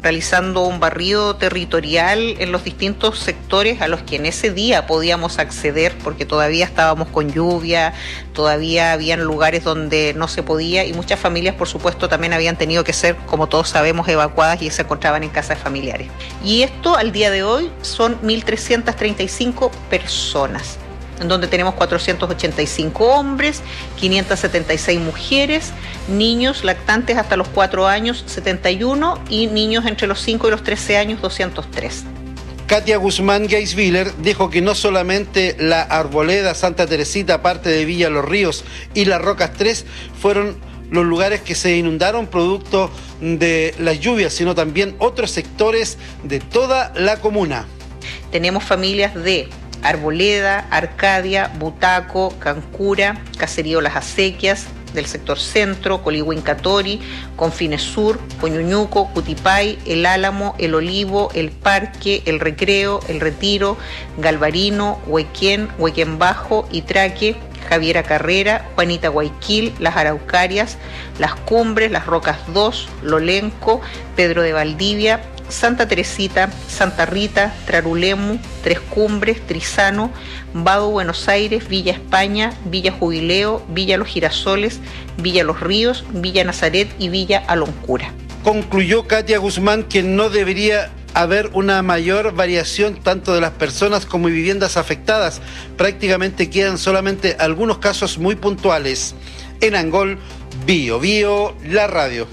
realizando un barrido territorial en los distintos sectores a los que en ese día podíamos acceder, porque todavía estábamos con lluvia, todavía habían lugares donde no se podía, y muchas familias, por supuesto, también habían tenido que ser, como todos sabemos, evacuadas y se encontraban en casas familiares. Y esto, al día de hoy, son 1.335 personas, en donde tenemos 485 hombres, 576 mujeres, niños lactantes hasta los 4 años, 71, y niños entre los 5 y los 13 años, 203. Katia Guzmán Geiswiller dijo que no solamente la Arboleda, Santa Teresita, parte de Villa Los Ríos y Las Rocas 3 fueron los lugares que se inundaron producto de las lluvias, sino también otros sectores de toda la comuna. Tenemos familias de Arboleda, Arcadia, Butaco, Cancura, Caserío Las Acequias, del sector centro, Coligüín-Catori, Confines Sur, Coñuñuco, Cutipay, El Álamo, El Olivo, El Parque, El Recreo, El Retiro, Galvarino, Huequén, Huequén Bajo, Itraque, Javiera Carrera, Juanita Guayquil, Las Araucarias, Las Cumbres, Las Rocas 2, Lolenco, Pedro de Valdivia, Santa Teresita, Santa Rita, Trarulemu, Tres Cumbres, Trizano, Vado Buenos Aires, Villa España, Villa Jubileo, Villa Los Girasoles, Villa Los Ríos, Villa Nazaret y Villa Aloncura. Concluyó Katia Guzmán que no debería haber una mayor variación tanto de las personas como viviendas afectadas. Prácticamente quedan solamente algunos casos muy puntuales. En Angol, Bio Bio, la radio.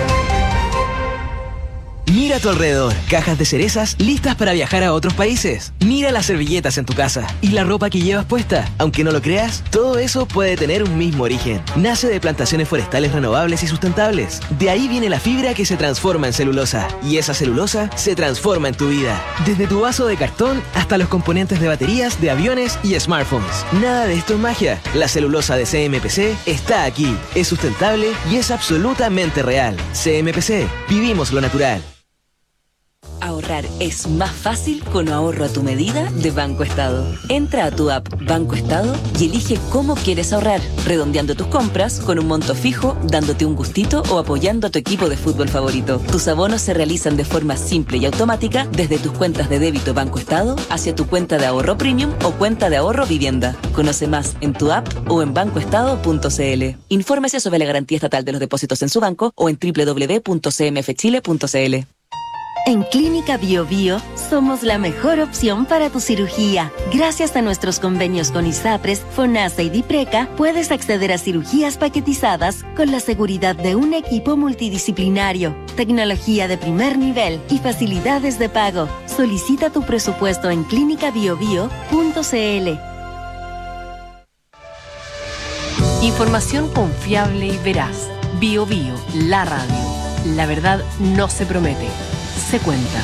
Mira a tu alrededor, cajas de cerezas listas para viajar a otros países. Mira las servilletas en tu casa y la ropa que llevas puesta. Aunque no lo creas, todo eso puede tener un mismo origen. Nace de plantaciones forestales renovables y sustentables. De ahí viene la fibra que se transforma en celulosa. Y esa celulosa se transforma en tu vida. Desde tu vaso de cartón hasta los componentes de baterías, de aviones y smartphones. Nada de esto es magia. La celulosa de CMPC está aquí. Es sustentable y es absolutamente real. CMPC, vivimos lo natural. Ahorrar es más fácil con ahorro a tu medida de Banco Estado. Entra a tu app Banco Estado y elige cómo quieres ahorrar, redondeando tus compras con un monto fijo, dándote un gustito o apoyando a tu equipo de fútbol favorito. Tus abonos se realizan de forma simple y automática desde tus cuentas de débito Banco Estado hacia tu cuenta de ahorro premium o cuenta de ahorro vivienda. Conoce más en tu app o en bancoestado.cl. Infórmese sobre la garantía estatal de los depósitos en su banco o en www.cmfchile.cl. En Clínica Bio Bio somos la mejor opción para tu cirugía. Gracias a nuestros convenios con ISAPRES, FONASA y DIPRECA, puedes acceder a cirugías paquetizadas con la seguridad de un equipo multidisciplinario, tecnología de primer nivel y facilidades de pago. Solicita tu presupuesto en clinicabiobio.cl. Información confiable y veraz. Bio Bio, la radio. La verdad no se promete, se cuenta.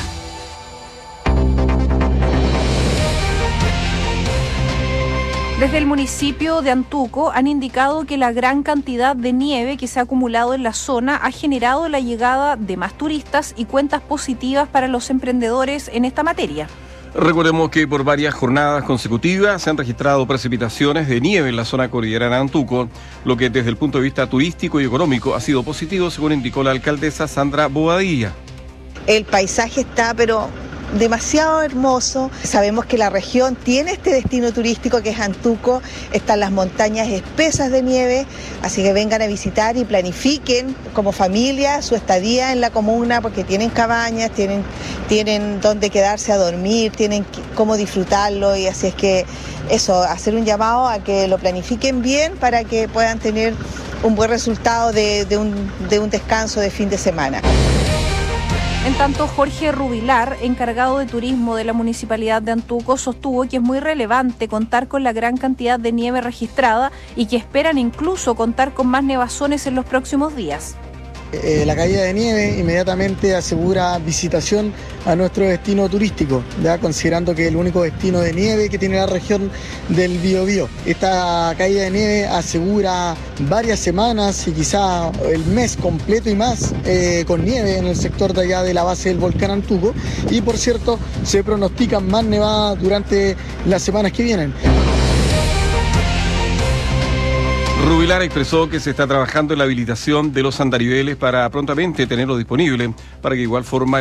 Desde el municipio de Antuco han indicado que la gran cantidad de nieve que se ha acumulado en la zona ha generado la llegada de más turistas y cuentas positivas para los emprendedores en esta materia. Recordemos que por varias jornadas consecutivas se han registrado precipitaciones de nieve en la zona cordillerana de Antuco, lo que desde el punto de vista turístico y económico ha sido positivo, según indicó la alcaldesa Sandra Bobadilla. El paisaje está, pero demasiado hermoso. Sabemos que la región tiene este destino turístico que es Antuco, están las montañas espesas de nieve, así que vengan a visitar y planifiquen como familia su estadía en la comuna, porque tienen cabañas, tienen donde quedarse a dormir, tienen cómo disfrutarlo, y así es que eso, hacer un llamado a que lo planifiquen bien para que puedan tener un buen resultado de un descanso de fin de semana. En tanto, Jorge Rubilar, encargado de turismo de la Municipalidad de Antuco, sostuvo que es muy relevante contar con la gran cantidad de nieve registrada y que esperan incluso contar con más nevazones en los próximos días. La caída de nieve inmediatamente asegura visitación a nuestro destino turístico, ¿ya? Considerando que es el único destino de nieve que tiene la región del Biobío. Esta caída de nieve asegura varias semanas y quizá el mes completo y más con nieve en el sector de allá de la base del volcán Antuco, y por cierto se pronostican más nevadas durante las semanas que vienen. Rubilar expresó que se está trabajando en la habilitación de los andariveles para prontamente tenerlo disponible, para que de igual forma